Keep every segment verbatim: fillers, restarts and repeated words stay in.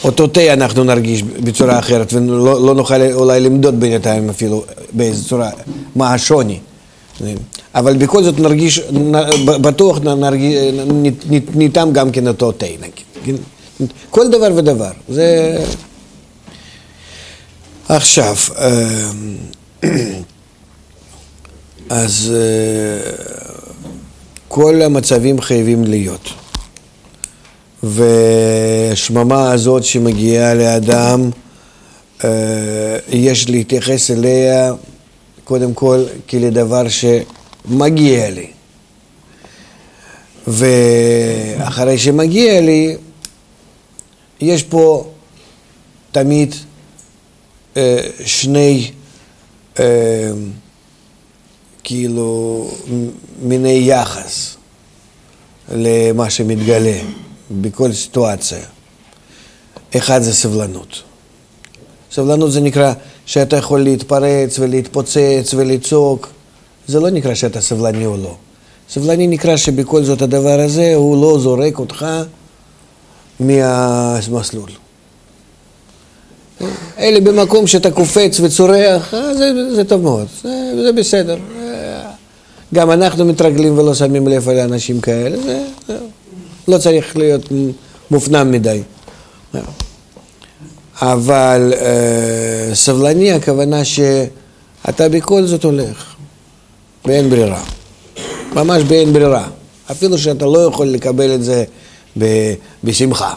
אותו תה אנחנו נרגיש בצורה אחרת, ולא לא נוכל אולי למדוד בינתיים אפילו באיזו צורה, מה השוני. אבל בכל זאת נרגיש, בטוח נרגיש, ניתן גם כן אותו תה, נגיד. כל דבר ודבר. זה... עכשיו, אז כל המצבים חייבים להיות. ושממה הזאת שמגיעה לאדם, יש להתייחס אליה קודם כל כלדבר שמגיע לי. ואחרי שמגיע לי, יש פה תמיד שני כאילו מיני יחס למה שמתגלה בכל סיטואציה. אחד זה סבלנות. סבלנות זה נקרא שאתה יכול להתפרץ ולהתפוצץ ולצעוק. זה לא נקרא שאתה סבלני או לא. סבלני נקרא שבכל זאת הדבר הזה הוא לא זורק אותך מהמסלול. אלה במקום שאתה קופץ וצורח, זה, זה טוב מאוד, זה, זה בסדר. גם אנחנו מתרגלים ולא שמים לב על אנשים כאלה, זה, זה לא צריך להיות מופנם מדי. אבל אה, סבלני הכוונה שאתה בכל זאת הולך, באין ברירה, ממש באין ברירה, אפילו שאתה לא יכול לקבל את זה ב, בשמחה.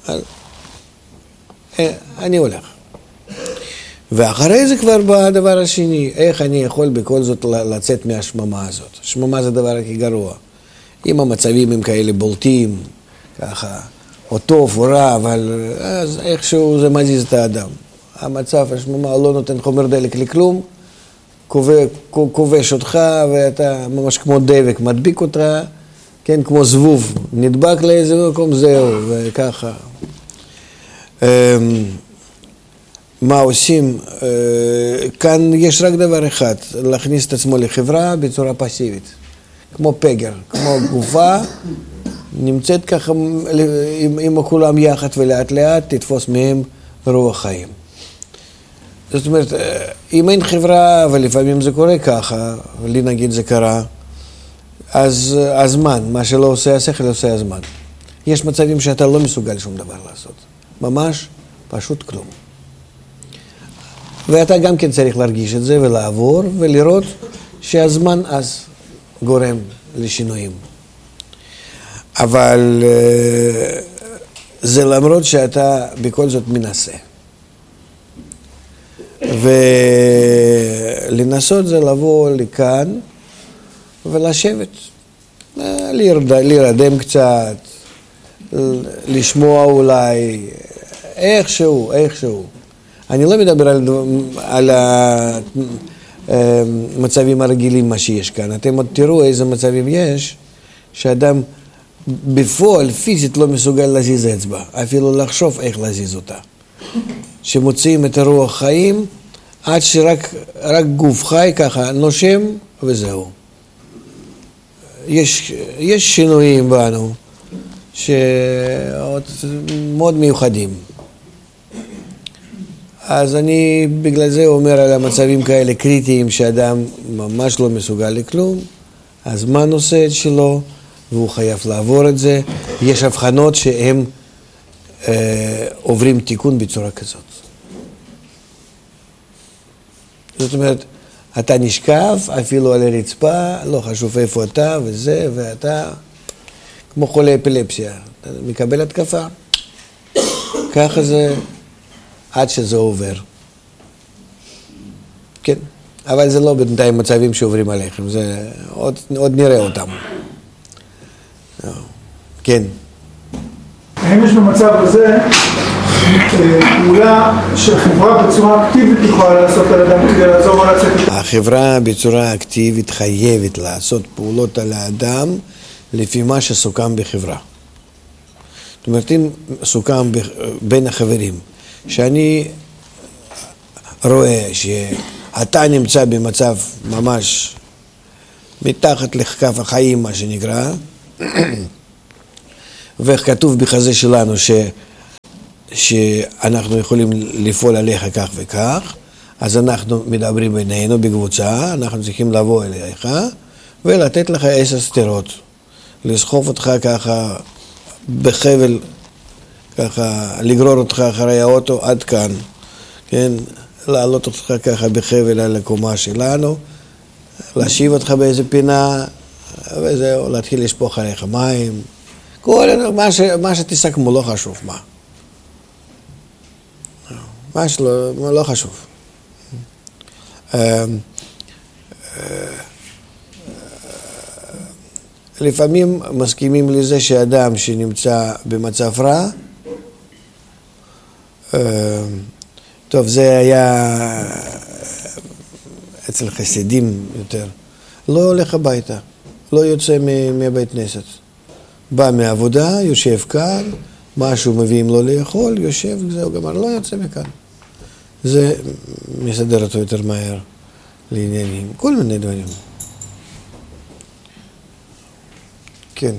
אני הולך. ואחרי זה כבר בא הדבר השני, איך אני יכול בכל זאת לצאת מהשממה הזאת. השממה זה הדבר הכי גרוע. אם המצבים הם כאלה בולטים, ככה, או טוב או רע, אבל אז איכשהו זה מזיז את האדם. המצב, השממה לא נותן חומר דלק לכלום, כובש אותך ואתה ממש כמו דבק, מדביק אותך, כן, כמו זבוב, נדבק לאיזה מקום, זהו, וככה. מה עושים? כאן יש רק דבר אחד, להכניס את עצמו לחברה בצורה פסיבית, כמו פגר, כמו גופה, נמצאת ככה עם, עם כולם יחד ולאט לאט תתפוס מהם רוח חיים. זאת אומרת, אם אין חברה, ולפעמים זה קורה ככה, לי נגיד זה קרה, אז הזמן, מה שלא עושה השכל, עושה הזמן. יש מצבים שאתה לא מסוגל שום דבר לעשות. ממש פשוט כלום. ואתה גם כן צריך להרגיש את זה ולעבור ולראות שהזמן אז גורם לשינויים. אבל זה למרות שאתה בכל זאת מנסה. ולנסות זה לבוא לכאן ולשבת. להירדם קצת, לשמוע אולי, איכשהו, איכשהו. אני לא מדבר על, על המצבים הרגילים מה שיש כאן. אתם עוד תראו איזה מצבים יש, שאדם בפועל פיזית לא מסוגל להזיז אצבע, אפילו לחשוב איך להזיז אותה. שמוציאים את הרוח חיים, עד שרק רק גוף חי ככה נושם וזהו. יש, יש שינויים בנו, שעוד מאוד מיוחדים. אז אני בגלל זה אומר על המצבים כאלה קריטיים שאדם ממש לא מסוגל לכלום, הזמן עושה את שלו והוא חייב לעבור את זה. יש הבחנות שהם אה, עוברים תיקון בצורה כזאת. זאת אומרת, אתה נשכב אפילו על הרצפה, לא חשוב איפה אתה וזה, ואתה כמו חולה אפילפסיה, אתה מקבל התקפה. ככה זה עד שזה עובר. כן, אבל זה לא בינתיים מצבים שעוברים עליכם, זה עוד, עוד נראה אותם. כן. האם יש במצב הזה פעולה שחברה בצורה אקטיבית יכולה לעשות על אדם כדי לעזור על הצפת? החברה בצורה אקטיבית חייבת לעשות פעולות על האדם לפי מה שסוכם בחברה. זאת אומרת, אם סוכם בין החברים, שאני רואה שאתה נמצא במצב ממש מתחת לכף החיים, מה שנקרא, וכתוב בחזה שלנו שאנחנו יכולים לפעול עליך כך וכך, אז אנחנו מדברים בינינו בקבוצה, אנחנו צריכים לבוא אליך ולתת לך עשר סתירות, לסחוף אותך ככה בחבל, ככה לגרור אותך אחרי האוטו עד כאן, כן? לעלות אותך ככה בחבל על הקומה שלנו, להשיב אותך באיזה פינה, וזהו, להתחיל לשפוך עליך מים, כל מה, ש, מה שתסכמו, לא חשוב מה. מה שלא, לא חשוב. לפעמים מסכימים לזה שאדם שנמצא במצב רע, טוב, זה היה אצל חסידים יותר, לא הולך הביתה, לא יוצא מבית כנסת. בא מעבודה, יושב כאן, משהו מביאים לו לאכול, יושב, זהו גמר, לא יוצא מכאן. זה מסדר אותו יותר מהר לעניינים, כל מיני דברים. כן.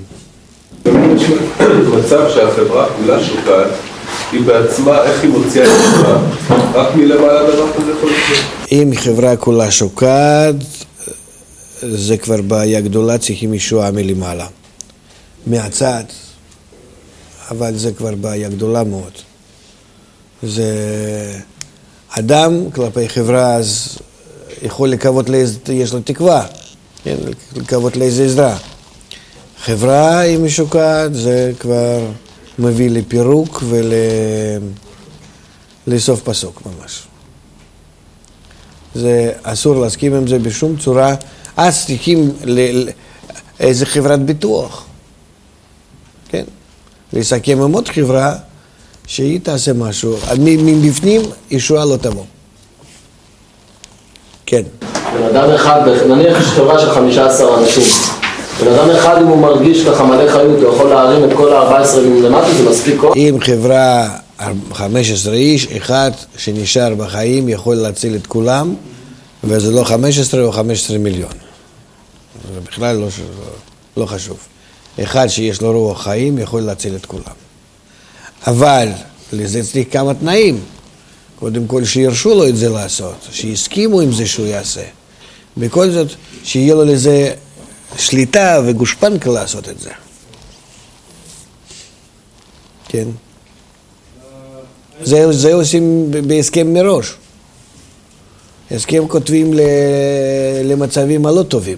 מצב שהחברה כולה שוקעת, היא בעצמה, איך היא מוציאה את עצמה? רק מלמעלה דבר כזה יכול לקרות? אם חברה כולה שוקעת, זה כבר בעיה גדולה, צריכים ישועה מלמעלה. מהצד, אבל זה כבר בעיה גדולה מאוד. זה אדם כלפי חברה, אז יכול לקוות לאיזה, יש לו תקווה, כן? לקוות לאיזה עזרה. חברה, אם היא שוקעת, זה כבר מביא לפירוק ולסוף פסוק ממש. זה אסור להסכים עם זה בשום צורה. אז צריכים איזה חברת ביטוח, כן? לסכם עם עוד חברה שהיא תעשה משהו. מבפנים ישועה לא תבוא. כן. בן אדם אחד, נניח יש חברה של חמישה עשר אנשים. בן אדם אחד, אם הוא מרגיש ככה מלא חיות, הוא יכול להרים את כל ה-ארבע עשרה למטה, זה מספיק כוח? אם חברה חמש עשרה איש, אחד שנשאר בחיים יכול להציל את כולם, וזה לא חמש עשרה או חמש עשרה מיליון. זה בכלל לא, לא חשוב. אחד שיש לו רוח חיים יכול להציל את כולם. אבל לזה צריך כמה תנאים. קודם כל שירשו לו את זה לעשות, שיסכימו עם זה שהוא יעשה. בכל זאת, שיהיה לו לזה שליטה וגושפנקה לעשות את זה. כן. זה, זה עושים בהסכם מראש. הסכם כותבים למצבים הלא טובים.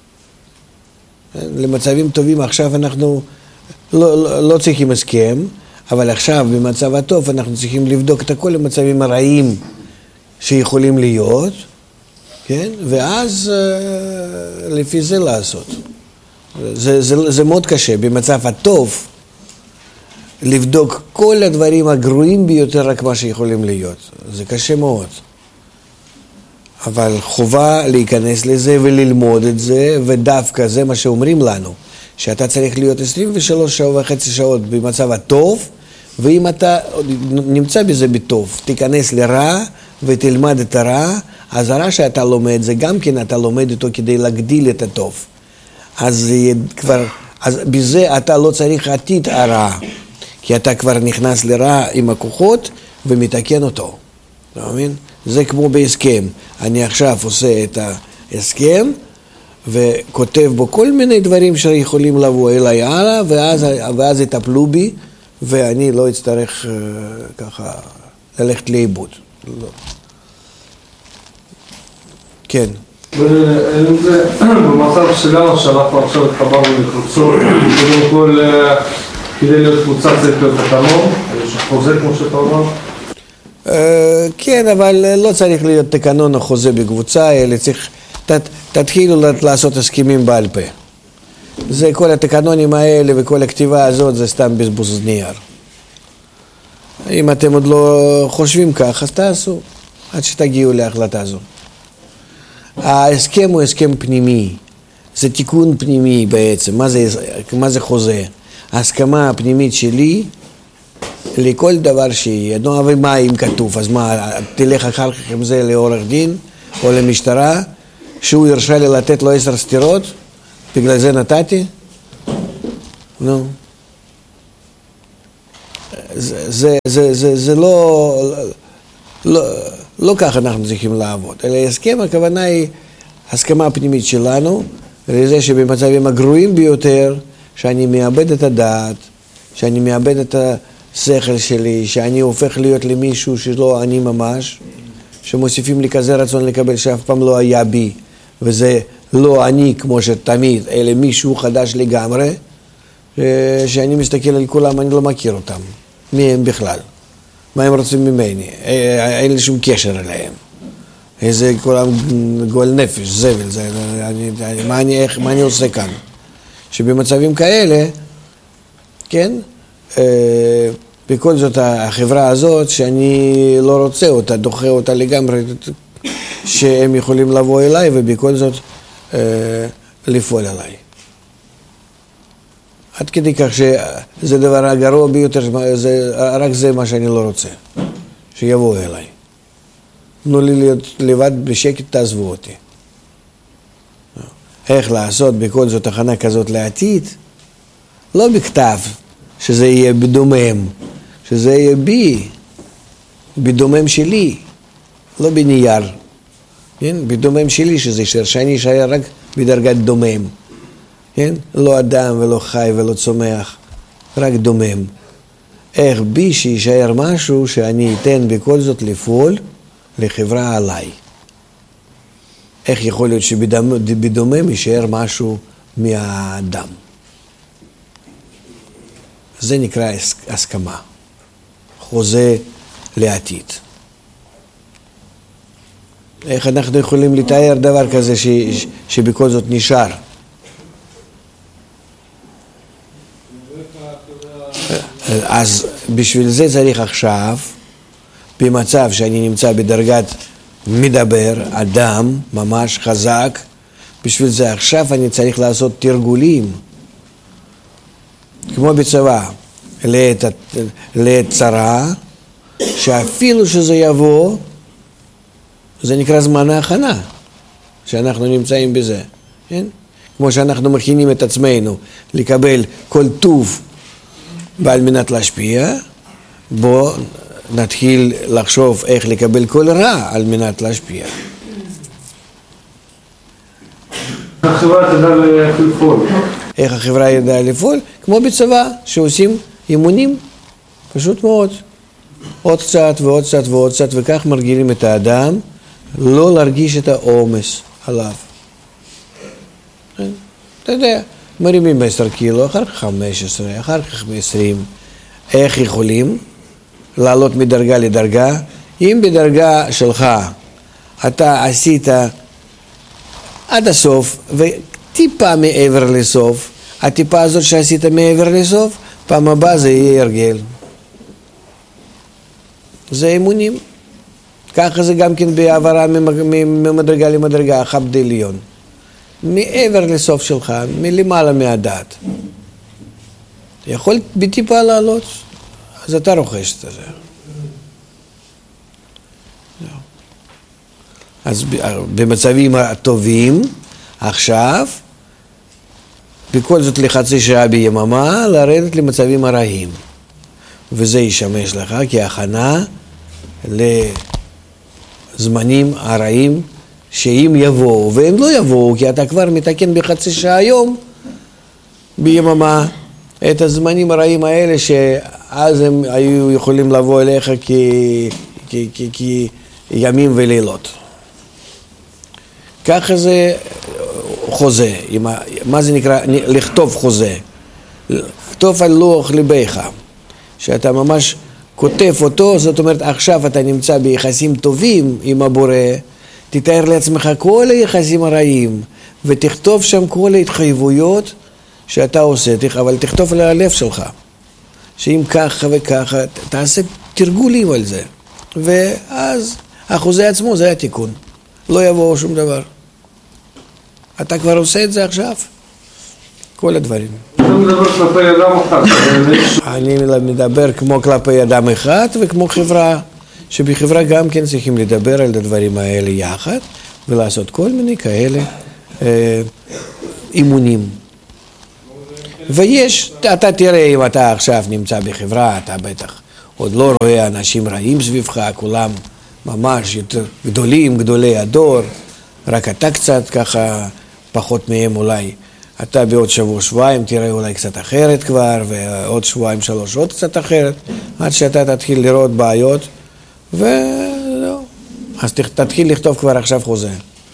למצבים טובים עכשיו אנחנו לא, לא, לא צריכים הסכם, אבל עכשיו במצב הטוב אנחנו צריכים לבדוק את כל המצבים הרעים שיכולים להיות, כן? ואז לפי זה לעשות. זה, זה, זה מאוד קשה במצב הטוב לבדוק כל הדברים הגרועים ביותר רק מה שיכולים להיות. זה קשה מאוד. אבל חובה להיכנס לזה וללמוד את זה, ודווקא זה מה שאומרים לנו, שאתה צריך להיות עשרים ושלוש שעות וחצי שעות במצב הטוב, ואם אתה נמצא בזה בטוב, תיכנס לרע ותלמד את הרע, אז הרע שאתה לומד זה גם כן אתה לומד אותו כדי להגדיל את הטוב. אז כבר, אז בזה אתה לא צריך עתיד הרע, כי אתה כבר נכנס לרע עם הכוחות ומתקן אותו. אתה מבין? זה כמו בהסכם. אני עכשיו עושה את ההסכם וכותב בו כל מיני דברים שיכולים לבוא אליי הלאה, ואז, ואז יטפלו בי ואני לא אצטרך uh, ככה ללכת לאיבוד. לא. כן. במצב שלנו שאנחנו עכשיו התחברנו לקבוצות, קודם כל כדי להיות קבוצה צריך להיות תקנון, יש חוזה כמו שאתה אומר? כן, אבל לא צריך להיות תקנון או חוזה בקבוצה, אלא צריך, תתחילו לעשות הסכמים בעל פה. זה כל התקנונים האלה וכל הכתיבה הזאת זה סתם בזבוז נייר. אם אתם עוד לא חושבים כך, אז תעשו, עד שתגיעו להחלטה הזו. ההסכם הוא הסכם פנימי, זה תיקון פנימי בעצם. מה זה, מה זה חוזה? ההסכמה הפנימית שלי לכל דבר שיהיה. נו, אבל מה אם כתוב? אז מה, תלך אחר כך עם זה לעורך דין או למשטרה, שהוא ירשה לי לתת לו עשר סתירות? בגלל זה נתתי? נו. זה, זה, זה, זה, זה לא, לא, לא ככה אנחנו צריכים לעבוד, אלא הסכם, הכוונה היא הסכמה הפנימית שלנו, לזה שבמצבים הגרועים ביותר, שאני מאבד את הדעת, שאני מאבד את השכל שלי, שאני הופך להיות למישהו שלא אני ממש, שמוסיפים לי כזה רצון לקבל שאף פעם לא היה בי, וזה לא אני כמו שתמיד, אלא מישהו חדש לגמרי, שאני מסתכל על כולם, אני לא מכיר אותם. מי הם בכלל? מה הם רוצים ממני? אין לי שום קשר אליהם. איזה כולם גועל נפש, זבל, זה, אני, מה, אני, איך, מה אני עושה כאן? שבמצבים כאלה, כן, בכל זאת החברה הזאת שאני לא רוצה אותה, דוחה אותה לגמרי, שהם יכולים לבוא אליי ובכל זאת לפעול עליי. עד כדי כך שזה דבר הגרוע ביותר, זה, רק זה מה שאני לא רוצה, שיבואו אליי. תנו לי להיות לבד בשקט, תעזבו אותי. איך לעשות בכל זאת הכנה כזאת לעתיד? לא בכתב, שזה יהיה בדומם, שזה יהיה בי, בדומם שלי, לא בנייר. כן? בדומם שלי שזה יישאר, שאני יישאר רק בדרגת דומם. כן? לא אדם ולא חי ולא צומח, רק דומם. איך בי שישאר משהו שאני אתן בכל זאת לפעול לחברה עליי. איך יכול להיות שבדומם יישאר משהו מהאדם. זה נקרא הסכמה, חוזה לעתיד. איך אנחנו יכולים לתאר דבר כזה ש, ש, שבכל זאת נשאר? אז בשביל זה צריך עכשיו, במצב שאני נמצא בדרגת מדבר, אדם, ממש חזק, בשביל זה עכשיו אני צריך לעשות תרגולים, כמו בצבא, לעת, לעת צרה, שאפילו שזה יבוא, זה נקרא זמן ההכנה, שאנחנו נמצאים בזה, כן? כמו שאנחנו מכינים את עצמנו לקבל כל טוב ועל מנת להשפיע, בוא נתחיל לחשוב איך לקבל כל רע על מנת להשפיע. החברה תדע לפעול. איך החברה ידעה לפעול? כמו בצבא, שעושים אימונים, פשוט מאוד. עוד קצת ועוד קצת ועוד קצת, וכך מרגילים את האדם, לא להרגיש את העומס עליו. אתה יודע, מרימים עשר קילו, אחר כך חמש עשרה, אחר כך עשרים. איך יכולים לעלות מדרגה לדרגה? אם בדרגה שלך אתה עשית עד הסוף וטיפה מעבר לסוף, הטיפה הזאת שעשית מעבר לסוף, פעם הבאה זה יהיה הרגל. זה אימונים. ככה זה גם כן בעברה ממדרגה למדרגה, חבד עליון. מעבר לסוף שלך, מלמעלה מהדעת. אתה יכול בטיפה לעלות, אז אתה רוכש את זה. אז במצבים הטובים, עכשיו, בכל זאת לחצי שעה ביממה, לרדת למצבים הרעים. וזה ישמש לך כהכנה לזמנים הרעים, שאם יבואו, והם לא יבואו, כי אתה כבר מתקן בחצי שעה היום, ביממה, את הזמנים הרעים האלה, שאז הם היו יכולים לבוא אליך כימים ולילות. ככה זה חוזה, מה זה נקרא? לכתוב חוזה. לכתוב על לוח ליבך, שאתה ממש כותב אותו, זאת אומרת, עכשיו אתה נמצא ביחסים טובים עם הבורא, תתאר לעצמך כל היחסים הרעים, ותכתוב שם כל ההתחייבויות שאתה עושה, אבל תכתוב על הלב שלך, שאם ככה וככה, תעשה תרגולים על זה, ואז החוזה עצמו זה התיקון, לא יבוא שום דבר. אתה כבר עושה את זה עכשיו, כל הדברים. אתה מדבר כלפי אדם אחד. אני מדבר כמו כלפי אדם אחד וכמו חברה, שבחברה גם כן צריכים לדבר על הדברים האלה יחד, ולעשות כל מיני כאלה אה, אימונים. ויש, אתה תראה אם אתה עכשיו נמצא בחברה, אתה בטח עוד לא רואה אנשים רעים סביבך, כולם ממש יותר גדולים, גדולי הדור, רק אתה קצת ככה פחות מהם אולי. אתה בעוד שבוע שבועיים תראה אולי קצת אחרת כבר, ועוד שבועיים שלוש עוד קצת אחרת, עד שאתה תתחיל לראות בעיות, ולא. אז תתחיל לכתוב כבר עכשיו חוזה.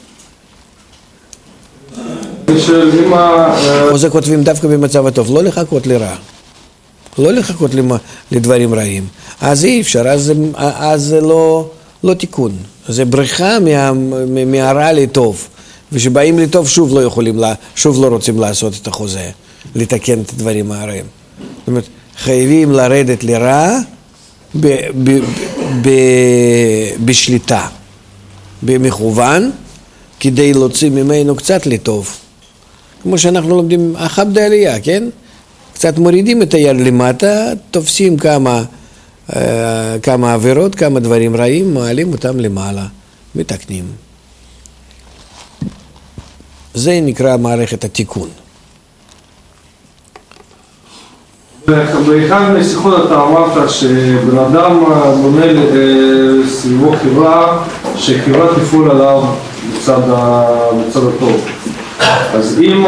חוזה כותבים דווקא במצב הטוב, לא לחכות לרע. לא לחכות לדברים רעים. אז אי אפשר, אז, אז זה לא, לא תיקון. זה בריחה מה, מהרע לטוב. ושבאים לטוב שוב לא יכולים, שוב לא רוצים לעשות את החוזה, לתקן את הדברים הרעים. זאת אומרת, חייבים לרדת לרע ב, ב, ב, בשליטה, במכוון, כדי להוציא ממנו קצת לטוב. כמו שאנחנו לומדים אחב דעלייה, כן? קצת מורידים את היד למטה, תופסים כמה, כמה עבירות, כמה דברים רעים, מעלים אותם למעלה, מתקנים. זה נקרא מערכת התיקון. באחד מהשיחות אתה אמרת שבן אדם בונה סביבו חברה, שחברה תפעול עליו מצד הטוב. אז אם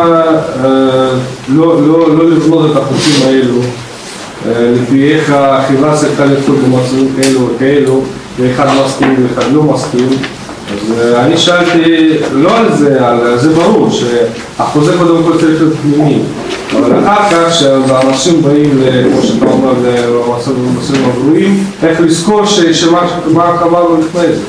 לא לבנות את החוקים האלו, לפי איך החברה צריכה לפעול במצבים כאלו וכאלו, ואחד מסכים ואחד לא מסכים, אז אני שאלתי לא על זה, על זה ברור שהחוזה קודם כל צריך להיות פנימי, אבל אחר כך שהאנשים באים, כמו שאתה אומר, למצבים הגרועים, איך לזכור שמה קבענו לפני זה.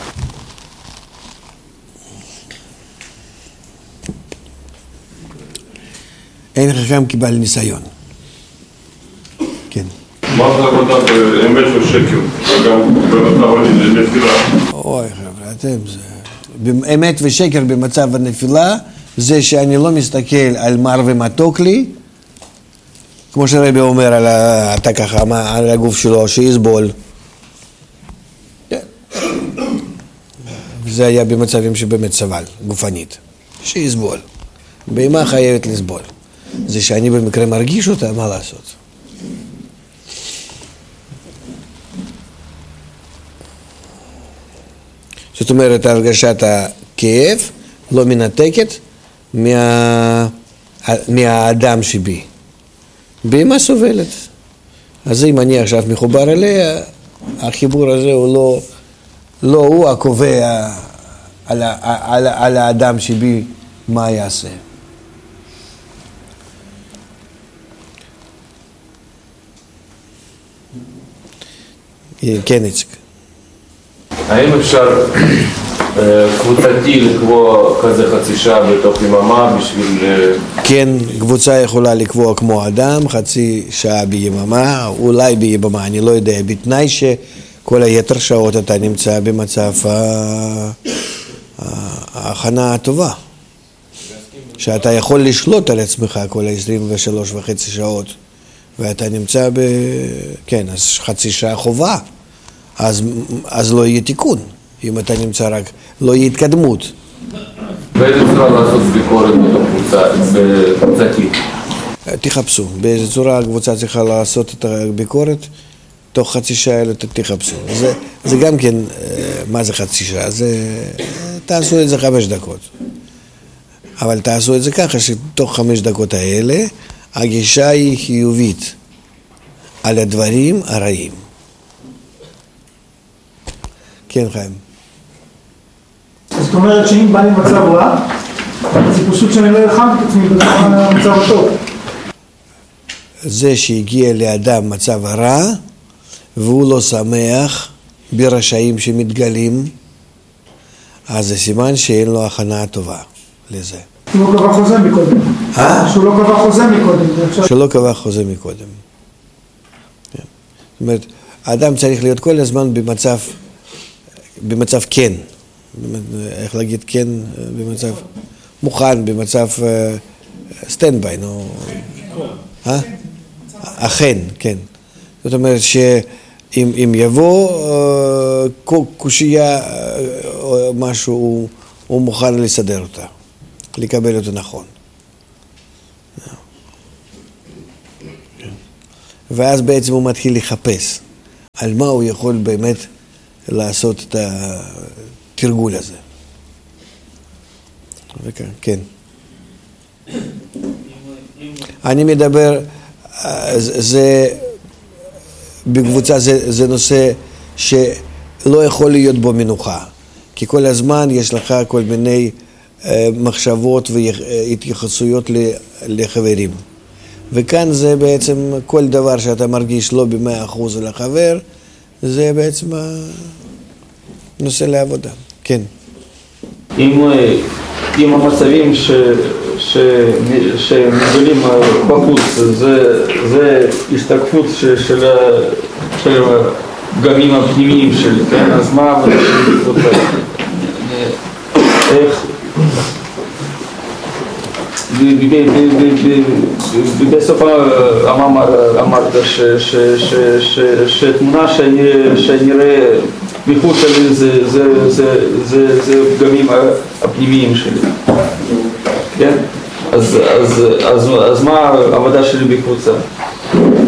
אין חכם קיבל ניסיון. כן. מה זה עבודה באמת ושקר? וגם במצב הנפילה. אוי חבר'ה, אתם זה... באמת ושקר במצב הנפילה, זה שאני לא מסתכל על מר ומתוק לי, כמו שרבי אומר על אתה ככה, על הגוף שלו, שיסבול. וזה היה במצבים שבאמת סבל, גופנית. שיסבול. בהמה חייבת לסבול. זה שאני במקרה מרגיש אותה, מה לעשות? זאת אומרת, הרגשת הכאב לא מנתקת מה... מהאדם שבי. בהמה סובלת. אז אם אני עכשיו מחובר אליה, החיבור הזה הוא לא, לא הוא הקובע על, על, על האדם שבי מה יעשה. כן, איציק. האם אפשר קבוצתי לקבוע כזה חצי שעה בתוך יממה בשביל... כן, קבוצה יכולה לקבוע כמו אדם, חצי שעה ביממה, אולי ביממה, אני לא יודע, בתנאי שכל היתר שעות אתה נמצא במצב ההכנה הטובה. שאתה יכול לשלוט על עצמך כל ה-עשרים ושלוש וחצי שעות, ואתה נמצא ב... כן, אז חצי שעה חובה. אז, אז לא יהיה תיקון, אם אתה נמצא רק, לא יהיה התקדמות. באיזה צורה לעשות ביקורת בקבוצתית? תחפשו, באיזה צורה הקבוצה צריכה לעשות את הביקורת, תוך חצי שעה אלה תחפשו. זה, זה גם כן, מה זה חצי שעה? זה, תעשו את זה חמש דקות. אבל תעשו את זה ככה שתוך חמש דקות האלה, הגישה היא חיובית על הדברים הרעים. כן, חיים. זאת אומרת שאם בא לי מצב רע, זה פשוט שאני לא אלחם את עצמי במצב הטוב. זה שהגיע לאדם מצב הרע, והוא לא שמח ברשעים שמתגלים, אז זה סימן שאין לו הכנה טובה לזה. שהוא לא קבע חוזה מקודם. אה? שהוא לא קבע חוזה מקודם. שהוא לא קבע חוזה מקודם. זאת אומרת, האדם צריך להיות כל הזמן במצב... במצב כן, איך להגיד כן, במצב מוכן, במצב סטנדביי, נו, אה? אכן, כן. זאת אומרת שאם יבוא קושייה או משהו, הוא מוכן לסדר אותה, לקבל אותו נכון. ואז בעצם הוא מתחיל לחפש. על מה הוא יכול באמת לעשות את התרגול הזה. וכן, כן. אני מדבר, זה, בקבוצה זה, זה נושא שלא יכול להיות בו מנוחה, כי כל הזמן יש לך כל מיני מחשבות והתייחסויות לחברים. וכאן זה בעצם כל דבר שאתה מרגיש לא במאה אחוז לחבר, זה בעצם נושא לעבודה. כן. אם, אם המצבים ש, ש, שמגלים בחוץ, זה, זה השתקפות של, של, של הגמים הפנימיים שלי, כן? אז מה העבודה שלי בקבוצה? איך? בסוף המאמר אמרת שתמונה שאני רואה מחוץ שלי זה פגמים הפנימיים שלי, כן? אז מה העבודה שלי בקבוצה?